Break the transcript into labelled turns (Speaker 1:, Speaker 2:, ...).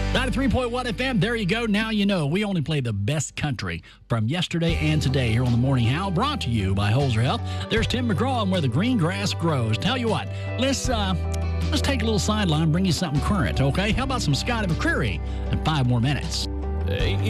Speaker 1: 93.1 FM, there you go. Now you know. We only play the best country from yesterday and today here on the Morning Howl, brought to you by Holzer Health. There's Tim McGraw on Where the Green Grass Grows. Tell you what, let's take a little sideline and bring you something current, okay? How about some Scotty McCreery in 5 more minutes?